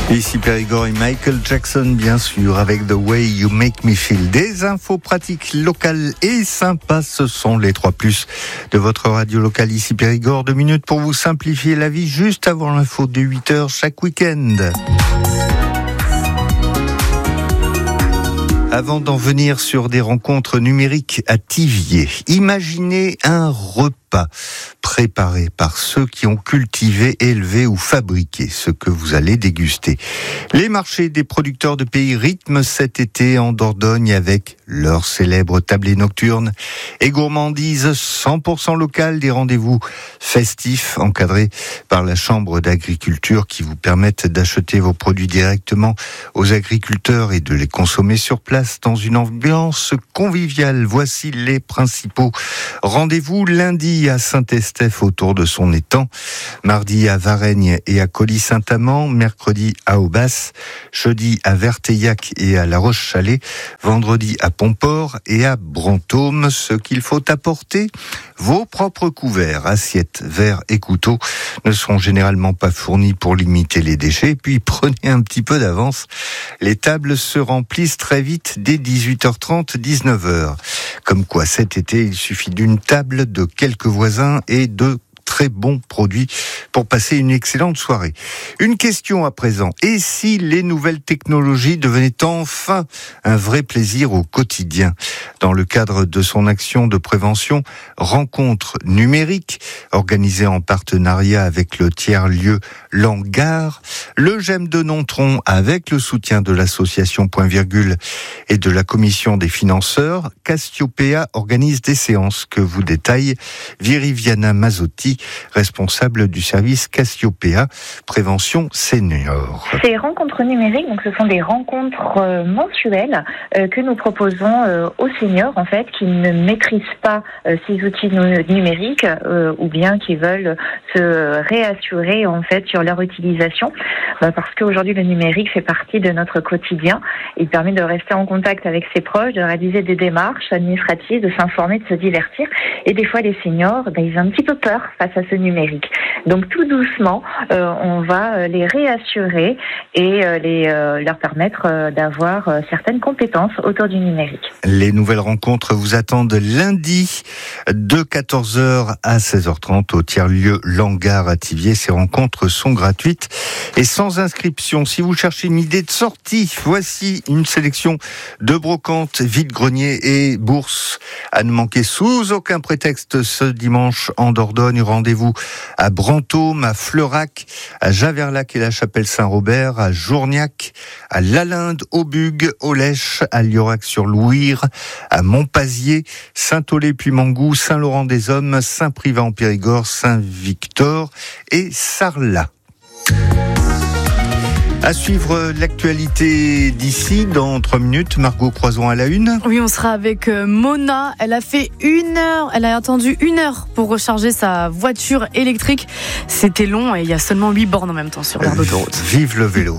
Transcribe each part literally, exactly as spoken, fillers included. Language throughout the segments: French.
Ici Périgord et Michael Jackson, bien sûr, avec The Way You Make Me Feel. Des infos pratiques locales et sympas, ce sont les trois plus de votre radio locale ici Périgord. Deux minutes pour vous simplifier la vie juste avant l'info de huit heures chaque week-end. Avant d'en venir sur des rencontres numériques à Thiviers, imaginez un repas préparé par ceux qui ont cultivé, élevé ou fabriqué ce que vous allez déguster. Les marchés des producteurs de pays rythment cet été en Dordogne avec leur célèbre tablée nocturne et gourmandise cent pour cent locale, des rendez-vous festifs encadrés par la Chambre d'agriculture qui vous permettent d'acheter vos produits directement aux agriculteurs et de les consommer sur place dans une ambiance conviviale. Voici les principaux rendez-vous. Lundi à Saint-Estèphe autour de son étang, mardi à Varennes et à Colly-Saint-Amand, mercredi à Aubas, jeudi à Verteillac et à La Roche-Chalais, vendredi à Pomport et à Brantôme. Ce qu'il faut apporter, vos propres couverts, assiettes, verres et couteaux ne sont généralement pas fournis pour limiter les déchets. Puis prenez un petit peu d'avance. Les tables se remplissent très vite dès dix-huit heures trente, dix-neuf heures. Comme quoi cet été, il suffit d'une table, de quelques voisins et de très bons produits pour passer une excellente soirée. Une question à présent. Et si les nouvelles technologies devenaient enfin un vrai plaisir au quotidien? Dans le cadre de son action de prévention, rencontre numérique, organisée en partenariat avec le tiers-lieu Langar, le Gemme de Nontron, avec le soutien de l'association Point Virgule et de la commission des financeurs, Cassiopéa organise des séances que vous détaille Viriviana Mazzotti, responsable du service Cassiopéa Prévention Senior. Ces rencontres numériques, donc ce sont des rencontres euh, mensuelles euh, que nous proposons euh, aux seniors en fait qui ne maîtrisent pas euh, ces outils nu- numériques euh, ou bien qui veulent se réassurer en fait sur leur utilisation, bah, parce qu'aujourd'hui le numérique fait partie de notre quotidien. Il permet de rester en contact avec ses proches, de réaliser des démarches administratives, de s'informer, de se divertir. Et des fois les seniors, bah, ils ont un petit peu peur face à ce numérique. Donc tout doucement, euh, on va les réassurer et euh, les, euh, leur permettre euh, d'avoir euh, certaines compétences autour du numérique. Les nouvelles rencontres vous attendent lundi de quatorze heures à seize heures trente au tiers-lieu Langar à Thiviers. Ces rencontres sont gratuites et sans inscription. Si vous cherchez une idée de sortie, voici une sélection de brocantes, vide-greniers et bourses à ne manquer sous aucun prétexte ce dimanche en Dordogne. Rendez-vous à Brantôme, à Fleurac, à Javerlac et la Chapelle-Saint-Robert, à Journiac, à Lalinde, au Bugue, au Lèche, à Liorac-sur-Louire, à Montpazier, Saint-Aulé-Puy-Mangou, Saint-Laurent-des-Hommes, Saint-Privat-en-Périgord, Saint-Victor et Sarlat. À suivre l'actualité d'ici, dans trois minutes, Margot Croison à la une. Oui, on sera avec Mona. Elle a fait une heure, elle a attendu une heure pour recharger sa voiture électrique. C'était long et il y a seulement huit bornes en même temps sur l'aire d'autoroute. Vive le vélo.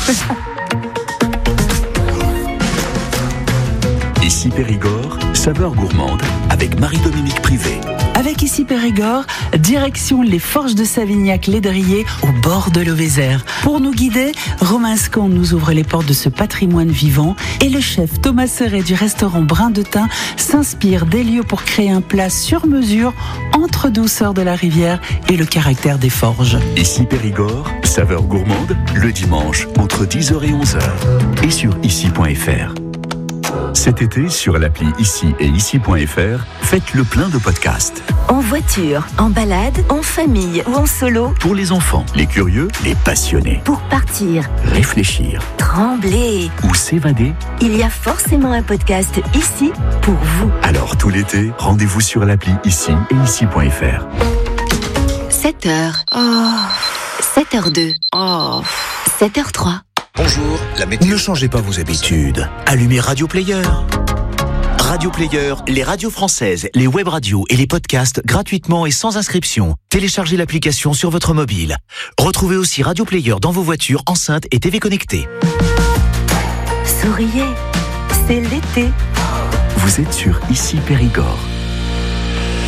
Ici Périgord, saveur gourmande avec Marie-Dominique Privé. Avec Ici Périgord, direction les Forges de Savignac-Lédrier au bord de l'Auvézère. Pour nous guider, Romain Scon nous ouvre les portes de ce patrimoine vivant et le chef Thomas Serret du restaurant Brin de Thym s'inspire des lieux pour créer un plat sur mesure entre douceur de la rivière et le caractère des forges. Ici Périgord, saveur gourmande, le dimanche entre dix heures et onze heures et sur ici point f r. Cet été, sur l'appli Ici et ici point f r, faites le plein de podcasts. En voiture, en balade, en famille ou en solo. Pour les enfants, les curieux, les passionnés. Pour partir, réfléchir, trembler ou s'évader. Il y a forcément un podcast ici pour vous. Alors tout l'été, rendez-vous sur l'appli Ici et ici point f r. sept heures. Oh. sept heures deux. Oh. sept heures trois. Bonjour, la météo. Ne changez pas vos habitudes. Allumez Radio Player. Radio Player, les radios françaises, les web radios et les podcasts gratuitement et sans inscription. Téléchargez l'application sur votre mobile. Retrouvez aussi Radio Player dans vos voitures, enceintes et T V connectées. Souriez, c'est l'été. Vous êtes sur Ici Périgord.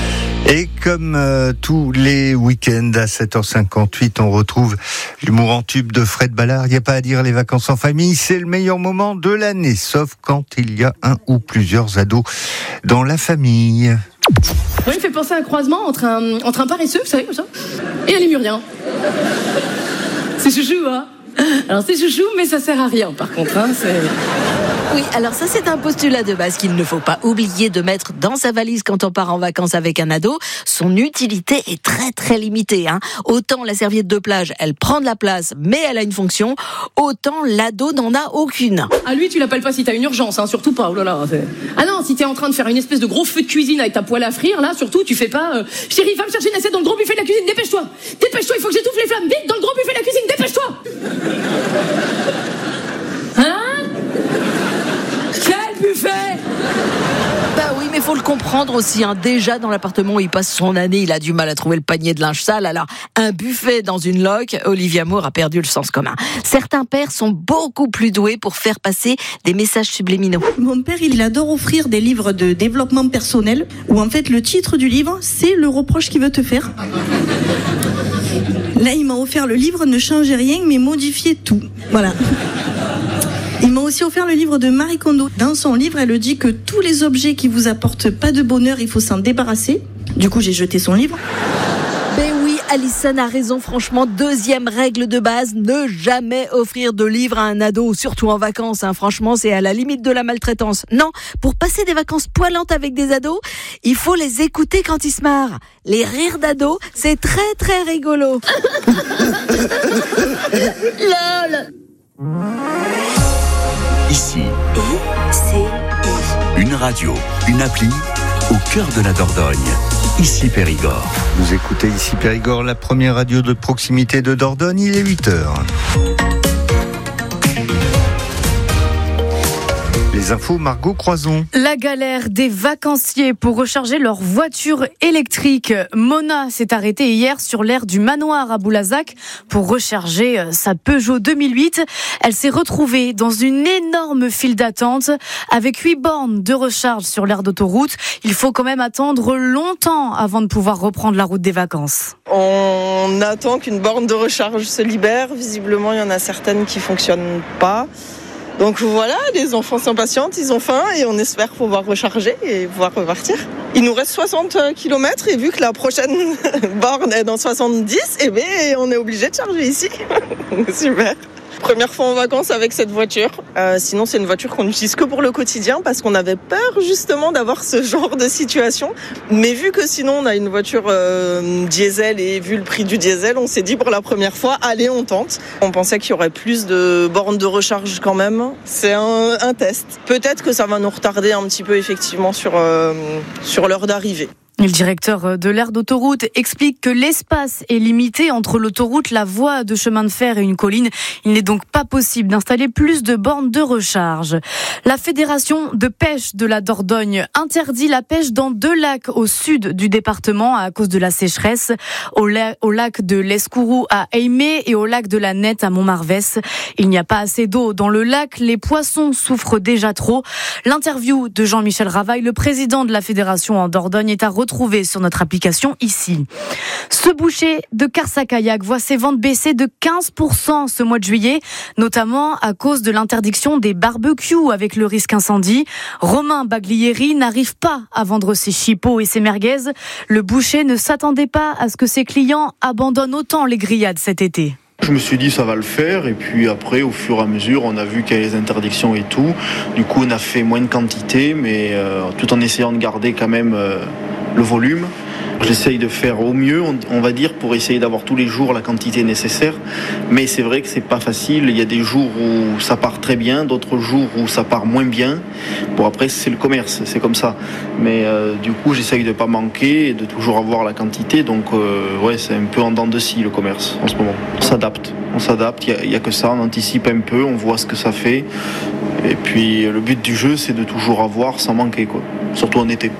Et comme euh, tous les week-ends à sept heures cinquante-huit, on retrouve l'humour en tube de Fred Ballard. Il n'y a pas à dire, les vacances en famille, c'est le meilleur moment de l'année, sauf quand il y a un ou plusieurs ados dans la famille. Moi, il me fait penser à un croisement entre un, entre un paresseux, vous savez, comme ça, et un lémurien. C'est chouchou, hein? Alors c'est chouchou, mais ça sert à rien, par contre, hein, c'est... Oui, alors ça c'est un postulat de base qu'il ne faut pas oublier de mettre dans sa valise quand on part en vacances avec un ado. Son utilité est très très limitée. Hein. Autant la serviette de plage, elle prend de la place, mais elle a une fonction, autant l'ado n'en a aucune. Ah lui, tu l'appelles pas si t'as une urgence, hein, surtout pas. Oh là là, c'est... Ah non, si t'es en train de faire une espèce de gros feu de cuisine avec ta poêle à frire, là, surtout, tu fais pas... Euh, Chérie, va me chercher une assiette dans le gros buffet de la cuisine, dépêche-toi. Dépêche-toi, il faut que j'étouffe les flammes, vite, dans le gros buffet de la cuisine, dépêche-toi. Hein? Buffet. Bah oui, mais faut le comprendre aussi. Hein. Déjà, dans l'appartement où il passe son année, il a du mal à trouver le panier de linge sale. Alors, un buffet dans une loque, Olivia Moore a perdu le sens commun. Certains pères sont beaucoup plus doués pour faire passer des messages subliminaux. Mon père, il adore offrir des livres de développement personnel où en fait, le titre du livre, c'est le reproche qu'il veut te faire. Là, il m'a offert le livre « Ne changez rien, mais modifiez tout ». Voilà. Il m'a aussi offert le livre de Marie Kondo. Dans son livre, elle dit que tous les objets qui vous apportent pas de bonheur, il faut s'en débarrasser. Du coup, j'ai jeté son livre. Ben oui, Alison a raison, franchement. Deuxième règle de base, ne jamais offrir de livres à un ado, surtout en vacances. Hein. Franchement, c'est à la limite de la maltraitance. Non, pour passer des vacances poilantes avec des ados, il faut les écouter quand ils se marrent. Les rires d'ados, c'est très très rigolo. Lol. Ici, I C I. une radio, une appli au cœur de la Dordogne. Ici Périgord. Vous écoutez Ici Périgord, la première radio de proximité de Dordogne, il est huit heures. Les infos, Margot Croison. La galère des vacanciers pour recharger leur voiture électrique. Mona s'est arrêtée hier sur l'aire du manoir à Boulazac pour recharger sa Peugeot deux mille huit. Elle s'est retrouvée dans une énorme file d'attente avec huit bornes de recharge sur l'aire d'autoroute. Il faut quand même attendre longtemps avant de pouvoir reprendre la route des vacances. On attend qu'une borne de recharge se libère. Visiblement, il y en a certaines qui ne fonctionnent pas. Donc voilà, les enfants s'impatientent, ils ont faim et on espère pouvoir recharger et pouvoir repartir. Il nous reste soixante kilomètres et vu que la prochaine borne est dans soixante-dix, eh bien on est obligé de charger ici. Super. Première fois en vacances avec cette voiture. Euh, sinon, c'est une voiture qu'on n'utilise que pour le quotidien parce qu'on avait peur justement d'avoir ce genre de situation. Mais vu que sinon on a une voiture euh, diesel et vu le prix du diesel, on s'est dit pour la première fois, allez, on tente. On pensait qu'il y aurait plus de bornes de recharge quand même. C'est un, un test. Peut-être que ça va nous retarder un petit peu effectivement sur, euh, sur l'heure d'arrivée. Le directeur de l'aire d'autoroute explique que l'espace est limité entre l'autoroute, la voie de chemin de fer et une colline. Il n'est donc pas possible d'installer plus de bornes de recharge. La Fédération de pêche de la Dordogne interdit la pêche dans deux lacs au sud du département à cause de la sécheresse, au, la- au lac de l'Escourou à Aimé et au lac de la Nette à Montmarvès. Il n'y a pas assez d'eau dans le lac, les poissons souffrent déjà trop. L'interview de Jean-Michel Ravaille, le président de la Fédération en Dordogne, est à retrouver sur notre application ici. Ce boucher de Carsacaillac voit ses ventes baisser de quinze pour cent ce mois de juillet, notamment à cause de l'interdiction des barbecues avec le risque incendie. Romain Baglieri n'arrive pas à vendre ses chipots et ses merguez. Le boucher ne s'attendait pas à ce que ses clients abandonnent autant les grillades cet été. Je me suis dit ça va le faire et puis après au fur et à mesure on a vu qu'il y a les interdictions et tout. Du coup on a fait moins de quantité mais euh, tout en essayant de garder quand même euh, le volume. J'essaye de faire au mieux, on, on va dire, pour essayer d'avoir tous les jours la quantité nécessaire. Mais c'est vrai que c'est pas facile. Il y a des jours où ça part très bien, d'autres jours où ça part moins bien. Bon, après, c'est le commerce, c'est comme ça. Mais euh, du coup, j'essaye de pas manquer et de toujours avoir la quantité. Donc, euh, ouais, c'est un peu en dents de scie, le commerce, en ce moment. On s'adapte, on s'adapte. Il n'y a, a que ça, on anticipe un peu, on voit ce que ça fait. Et puis, le but du jeu, c'est de toujours avoir sans manquer, quoi. Surtout en été.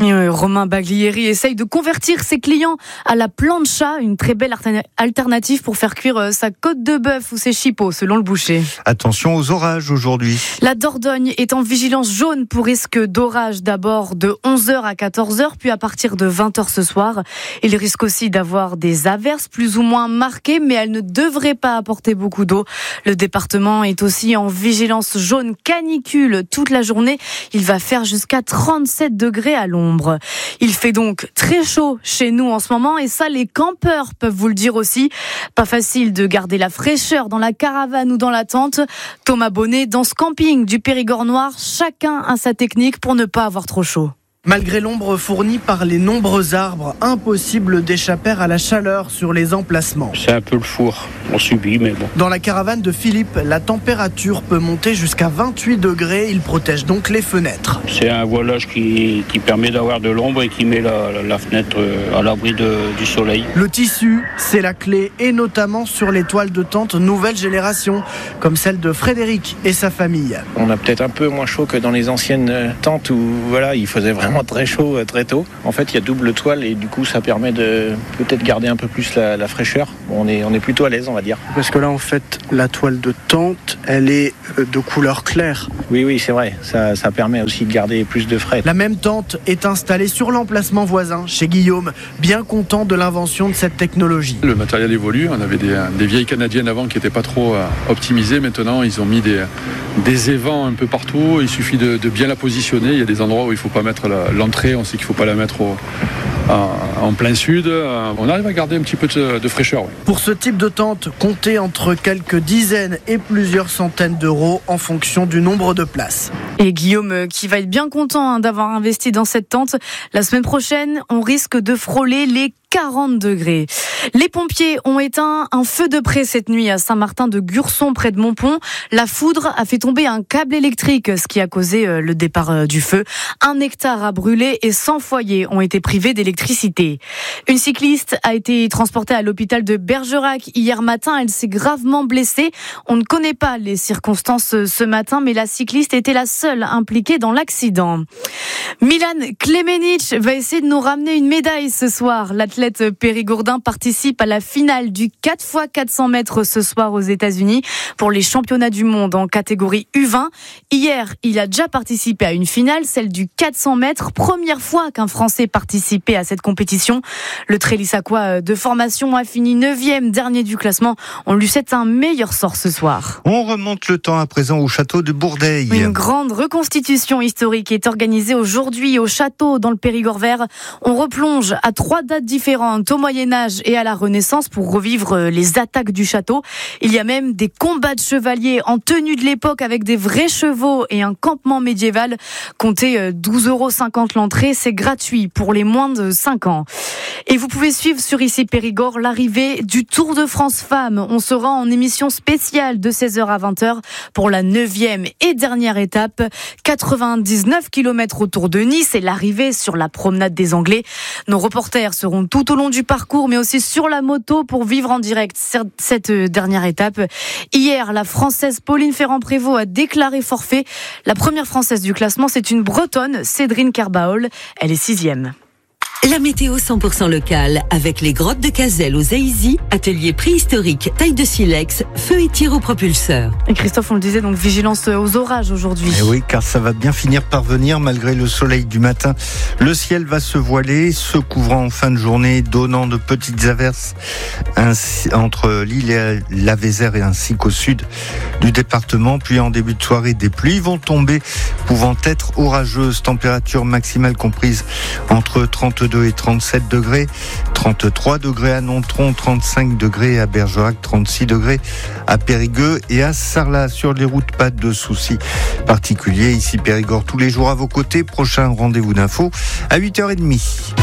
Et euh, Romain Baglieri essaye de convertir ses clients à la plancha, une très belle alternative pour faire cuire euh, sa côte de bœuf ou ses chipots, selon le boucher. Attention aux orages aujourd'hui. La Dordogne est en vigilance jaune pour risque d'orage, d'abord de onze heures à quatorze heures, puis à partir de vingt heures ce soir. Il risque aussi d'avoir des averses plus ou moins marquées, mais elles ne devraient pas apporter beaucoup d'eau. Le département est aussi en vigilance jaune canicule toute la journée. Il va faire jusqu'à trente-sept degrés à l'ombre. Il fait donc très chaud chez nous en ce moment et ça, les campeurs peuvent vous le dire aussi. Pas facile de garder la fraîcheur dans la caravane ou dans la tente. Thomas Bonnet, dans ce camping du Périgord noir, chacun a sa technique pour ne pas avoir trop chaud. Malgré l'ombre fournie par les nombreux arbres, impossible d'échapper à la chaleur sur les emplacements. C'est un peu le four, on subit mais bon. Dans la caravane de Philippe, la température peut monter jusqu'à vingt-huit degrés, il protège donc les fenêtres. C'est un voilage qui, qui permet d'avoir de l'ombre et qui met la, la, la fenêtre à l'abri de, du soleil. Le tissu, c'est la clé et notamment sur les toiles de tente nouvelle génération, comme celle de Frédéric et sa famille. On a peut-être un peu moins chaud que dans les anciennes tentes où voilà, il faisait vraiment très chaud très tôt. En fait, il y a double toile et du coup, ça permet de peut-être garder un peu plus la, la fraîcheur. On est, on est plutôt à l'aise, on va dire. Parce que là, en fait, la toile de tente, elle est de couleur claire. Oui, oui, c'est vrai. Ça, ça permet aussi de garder plus de frais. La même tente est installée sur l'emplacement voisin, chez Guillaume, bien content de l'invention de cette technologie. Le matériel évolue. On avait des, des vieilles canadiennes avant qui n'étaient pas trop euh, optimisées. Maintenant, ils ont mis des, des évents un peu partout. Il suffit de, de bien la positionner. Il y a des endroits où il ne faut pas mettre la, l'entrée. On sait qu'il ne faut pas la mettre au, en, en plein sud. On arrive à garder un petit peu de, de fraîcheur. Oui. Pour ce type de tente, comptez entre quelques dizaines et plusieurs centaines d'euros en fonction du nombre de places. Et Guillaume qui va être bien content hein, d'avoir investi dans cette tente. La semaine prochaine, on risque de frôler les quarante degrés. Les pompiers ont éteint un feu de près cette nuit à Saint-Martin-de-Gurson près de Montpont. La foudre a fait tomber un câble électrique, ce qui a causé le départ du feu. Un hectare a brûlé et cent foyers ont été privés d'électricité. Une cycliste a été transportée à l'hôpital de Bergerac hier matin. Elle s'est gravement blessée. On ne connaît pas les circonstances ce matin, mais la cycliste était la seule impliquée dans l'accident. Milan Klemenic va essayer de nous ramener une médaille ce soir. L'athlète périgourdin participe à la finale du quatre fois quatre cents mètres ce soir aux États-Unis pour les championnats du monde en catégorie U vingt. Hier, il a déjà participé à une finale, celle du quatre cents mètres. Première fois qu'un Français participait à cette compétition. Le Trélissacois de formation a fini neuvième, dernier du classement. On lui souhaite un meilleur sort ce soir. On remonte le temps à présent au château de Bourdeil. Une grande reconstitution historique est organisée aujourd'hui au château dans le Périgord vert. On replonge à trois dates différentes au Moyen-Âge et à la Renaissance pour revivre les attaques du château. Il y a même des combats de chevaliers en tenue de l'époque avec des vrais chevaux et un campement médiéval. Comptez douze euros cinquante l'entrée, c'est gratuit pour les moins de cinq ans. Et vous pouvez suivre sur Ici Périgord l'arrivée du Tour de France Femmes. On sera en émission spéciale de seize heures à vingt heures pour la neuvième et dernière étape. quatre-vingt-dix-neuf kilomètres autour de Nice et l'arrivée sur la promenade des Anglais. Nos reporters seront tout au long du parcours, mais aussi sur la moto pour vivre en direct cette dernière étape. Hier, la Française Pauline Ferrand-Prévot a déclaré forfait. La première Française du classement, c'est une Bretonne, Cédrine Carbaol. Elle est sixième. La météo cent pour cent locale, avec les grottes de Cazel aux Aïzy, atelier préhistorique, taille de silex, feu et tir au propulseur. Et Christophe, on le disait, donc vigilance aux orages aujourd'hui. Et oui, car ça va bien finir par venir malgré le soleil du matin. Le ciel va se voiler, se couvrant en fin de journée, donnant de petites averses ainsi, entre l'île et la Vézère et ainsi qu'au sud du département. Puis en début de soirée, des pluies vont tomber, pouvant être orageuses. Température maximale comprise entre trente-deux et trente-sept degrés, trente-trois degrés à Nontron, trente-cinq degrés à Bergerac, trente-six degrés à Périgueux et à Sarlat. Sur les routes, pas de soucis particuliers. Ici Périgord, tous les jours à vos côtés. Prochain rendez-vous d'info à huit heures trente.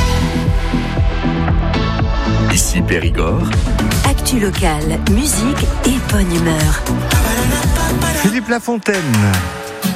Ici Périgord. Actu locale, musique et bonne humeur. Philippe Lafontaine.